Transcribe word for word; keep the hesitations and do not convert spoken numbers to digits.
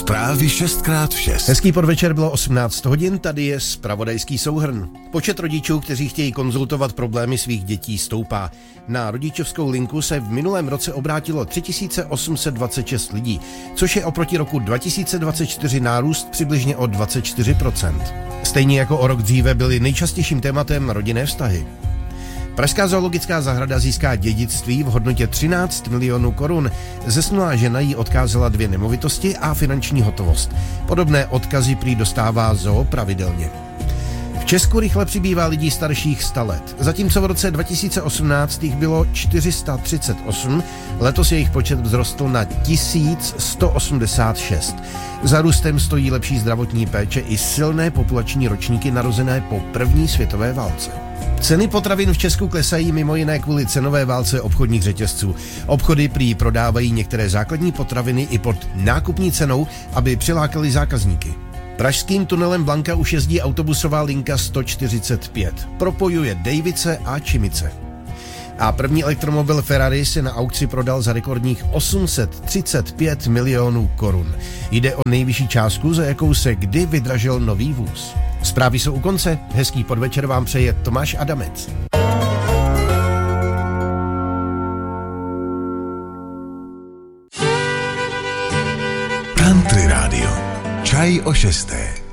Zprávy šest krát v šest. Hezký podvečer, bylo osmnáct hodin, tady je zpravodajský souhrn. Počet rodičů, kteří chtějí konzultovat problémy svých dětí, stoupá. Na rodičovskou linku se v minulém roce obrátilo tři tisíce osm set dvacet šest lidí, což je oproti roku dva tisíce dvacet čtyři nárůst přibližně o dvacet čtyři procent. Stejně jako o rok dříve byly nejčastějším tématem rodinné vztahy. Pražská zoologická zahrada získá dědictví v hodnotě třináct milionů korun. Zesnulá žena jí odkázala dvě nemovitosti a finanční hotovost. Podobné odkazy prý dostává zoo pravidelně. V Česku rychle přibývá lidí starších sto let. Zatímco v roce dva tisíce osmnáct jich bylo čtyři sta třicet osm, letos jejich počet vzrostl na tisíc sto osmdesát šest. Za růstem stojí lepší zdravotní péče i silné populační ročníky narozené po první světové válce. Ceny potravin v Česku klesají mimo jiné kvůli cenové válce obchodních řetězců. Obchody prý prodávají některé základní potraviny i pod nákupní cenou, aby přilákali zákazníky. Pražským tunelem Blanka už jezdí autobusová linka sto čtyřicet pět. Propojuje Dejvice a Čimice. A první elektromobil Ferrari se na aukci prodal za rekordních osm set třicet pět milionů korun. Jde o nejvyšší částku, za jakou se kdy vydražil nový vůz. Zprávy jsou u konce, hezký podvečer vám přeje Tomáš Adamec. Country Radio. Čaj o šesté.